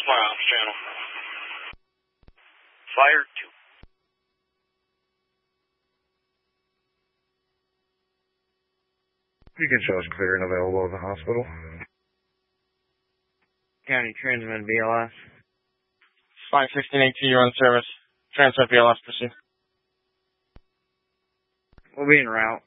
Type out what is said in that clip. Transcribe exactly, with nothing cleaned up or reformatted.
my ops channel. Fire two. You can show us clear and available at the hospital. County Transmit B L S. five sixteen eighteen, you're on service. Transmit B L S, proceed. We'll be en route.